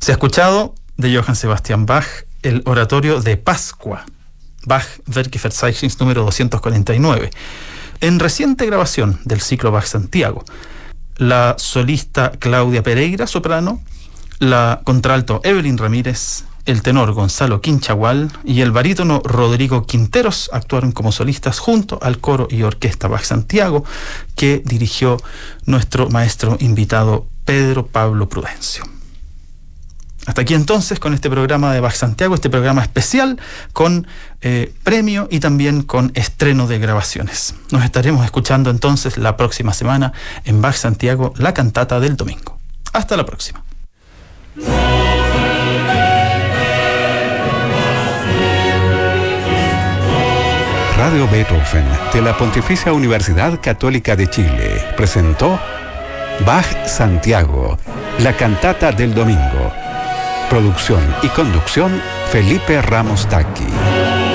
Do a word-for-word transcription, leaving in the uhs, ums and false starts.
Se ha escuchado de Johann Sebastian Bach el oratorio de Pascua, Bach Werkverzeichnis número doscientos cuarenta y nueve, en reciente grabación del ciclo Bach Santiago. La solista Claudia Pereira, soprano, la contralto Evelyn Ramírez, el tenor Gonzalo Quinchagual y el barítono Rodrigo Quinteros actuaron como solistas junto al coro y orquesta Bach Santiago, que dirigió nuestro maestro invitado Pedro Pablo Prudencio. Hasta aquí entonces con este programa de Bach Santiago, este programa especial con eh, premio y también con estreno de grabaciones. Nos estaremos escuchando entonces la próxima semana en Bach Santiago, la cantata del domingo. Hasta la próxima. Radio Beethoven de la Pontificia Universidad Católica de Chile presentó Bach Santiago, la cantata del domingo. Producción y conducción, Felipe Ramos Taqui.